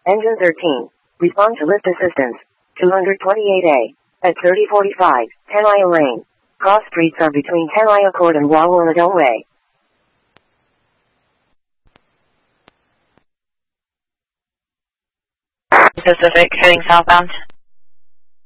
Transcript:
Engine 13. Respond to lift assistance. 228A. At 3045, Tenaya Lane. Cross streets are between Tenaya Court and Wawaladon Way. Pacific, heading southbound.